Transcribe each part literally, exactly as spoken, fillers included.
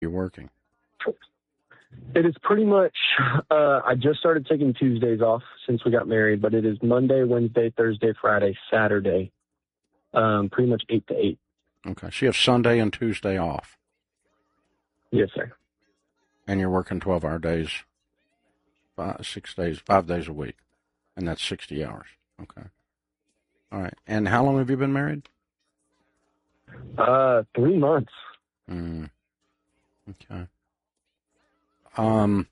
you're working? It is pretty much, uh, I just started taking Tuesdays off since we got married, but it is Monday, Wednesday, Thursday, Friday, Saturday, um, pretty much eight to eight. Okay. So you have Sunday and Tuesday off. Yes, sir. And you're working twelve-hour days, five, six days, five days a week, and that's sixty hours. Okay. All right. And how long have you been married? Uh, three months. Mm. Okay. Um.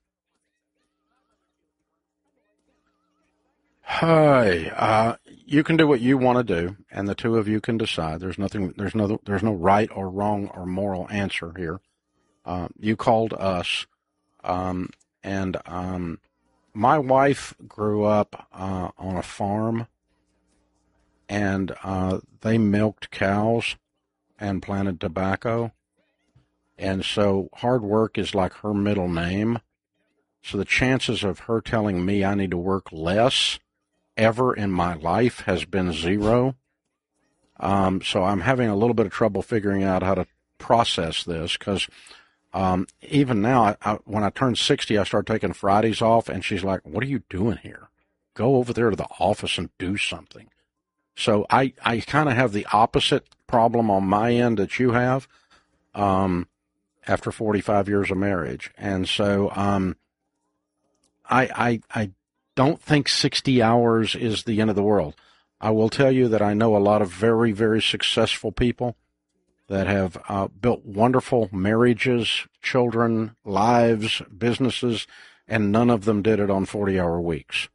Hi. Uh, you can do what you want to do, and the two of you can decide. There's nothing. There's no. There's no right or wrong or moral answer here. Uh, you called us, um, and um, my wife grew up uh, on a farm, and uh, they milked cows and planted tobacco. And so hard work is like her middle name. So the chances of her telling me I need to work less ever in my life has been zero. Um, so I'm having a little bit of trouble figuring out how to process this because um, even now, I, I, when I turned sixty, I started taking Fridays off, and she's like, what are you doing here? Go over there to the office and do something. So I, I kind of have the opposite problem on my end that you have. Um, after forty-five years of marriage. And so um, I, I I don't think sixty hours is the end of the world. I will tell you that I know a lot of very, very successful people that have uh, built wonderful marriages, children, lives, businesses, and none of them did it on forty-hour weeks.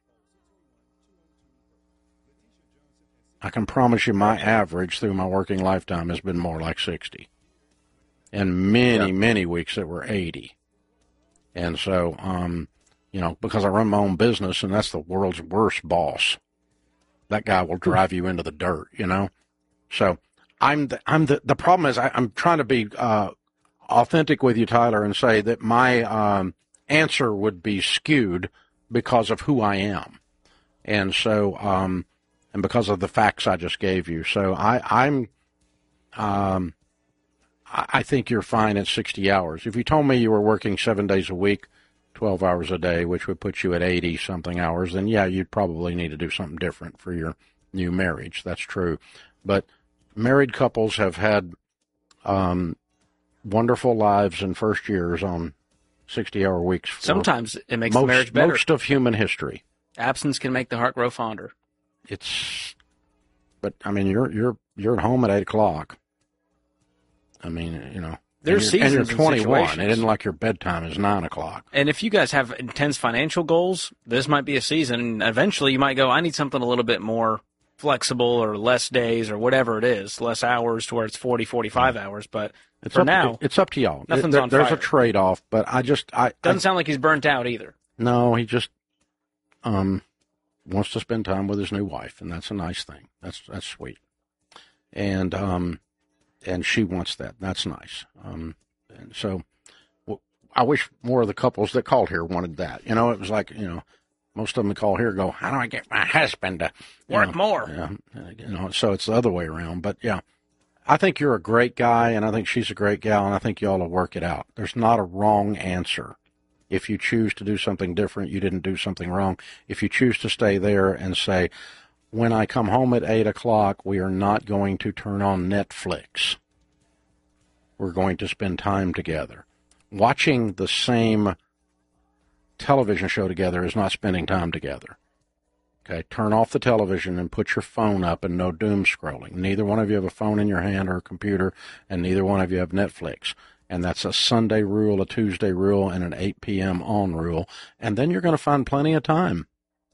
I can promise you my average through my working lifetime has been more like sixty. And many, yeah. many weeks that were eighty. And so, um, you know, because I run my own business, and that's the world's worst boss. That guy will drive you into the dirt, you know? So I'm the, I'm the, the problem is I, I'm trying to be uh, authentic with you, Tyler, and say that my um, answer would be skewed because of who I am. And so, um, and because of the facts I just gave you. So I, I'm, um, I think you're fine at sixty hours. If you told me you were working seven days a week, twelve hours a day, which would put you at eighty-something hours, then, yeah, you'd probably need to do something different for your new marriage. That's true. But married couples have had um, wonderful lives in first years on sixty-hour weeks. Sometimes it makes most, the marriage better. Most of human history. Absence can make the heart grow fonder. It's, but, I mean, you're you're you're at home at eight o'clock. I mean, you know, There's and, you're, seasons and you're twenty-one. And it isn't like your bedtime is nine o'clock. And if you guys have intense financial goals, this might be a season. Eventually, you might go, I need something a little bit more flexible or less days or whatever it is, less hours to where it's forty, forty-five mm-hmm. hours. But it's for up, now, it's up to y'all. Nothing's it, on There's fire. a trade-off, but I just I doesn't I, sound like he's burnt out either. No, he just um wants to spend time with his new wife, and that's a nice thing. That's that's sweet. And um. And she wants that. That's nice. Um, and so well, I wish more of the couples that called here wanted that. You know, it was like, you know, most of them that call here go, how do I get my husband to work know, more? Yeah, you know, so it's the other way around. But, yeah, I think you're a great guy, and I think she's a great gal, and I think you all will work it out. There's not a wrong answer. If you choose to do something different, you didn't do something wrong. If you choose to stay there and say, when I come home at eight o'clock, we are not going to turn on Netflix. We're going to spend time together. Watching the same television show together is not spending time together. Okay, turn off the television and put your phone up and no doom scrolling. Neither one of you have a phone in your hand or a computer, and neither one of you have Netflix. And that's a Sunday rule, a Tuesday rule, and an eight p.m. on rule. And then you're going to find plenty of time.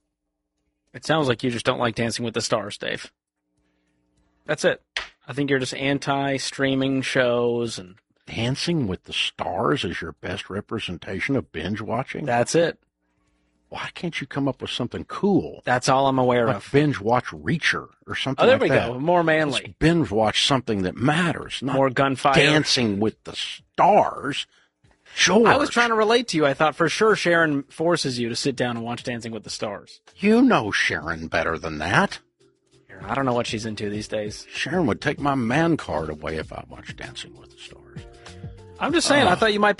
It sounds like you just don't like Dancing with the Stars, Dave. That's it. I think you're just anti-streaming shows. And Dancing with the Stars is your best representation of binge watching? That's it. Why can't you come up with something cool? That's all I'm aware like of. Binge watch Reacher or something like that. Oh, there like we that. go. More manly. Let's binge watch something that matters. Not more gunfire. Dancing with the Stars. George. I was trying to relate to you. I thought for sure Sharon forces you to sit down and watch Dancing with the Stars. You know Sharon better than that. I don't know what she's into these days. Sharon would take my man card away if I watched Dancing with the Stars. I'm just saying, Uh, I thought you might